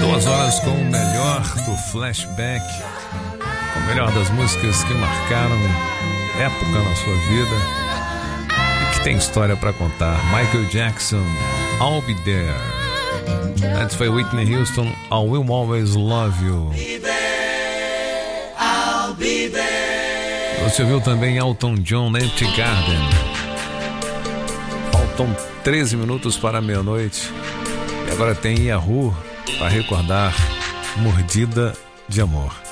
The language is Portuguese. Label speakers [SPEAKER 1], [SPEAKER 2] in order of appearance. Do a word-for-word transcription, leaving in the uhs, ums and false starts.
[SPEAKER 1] Duas horas com o melhor do flashback, com o melhor das músicas que marcaram época na sua vida e que tem história para contar. Michael Jackson, I'll Be There. Antes foi Whitney Houston, I Will Always Love You. Você ouviu também Elton John, Empty Garden. Faltam treze minutos para a meia-noite. E agora tem Yahoo para recordar Mordida de Amor.